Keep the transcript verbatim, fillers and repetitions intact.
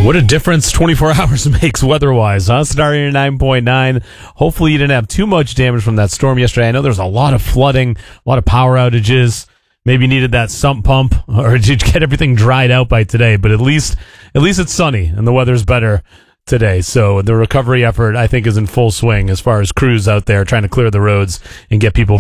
What a difference twenty-four hours makes weather-wise, huh? Star nine point nine. Hopefully you didn't have too much damage from that storm yesterday. I know there's a lot of flooding, a lot of power outages. Maybe you needed that sump pump, or did you get everything dried out by today? But at least, at least it's sunny and the weather's better today. So the recovery effort, I think, is in full swing as far as crews out there trying to clear the roads and get people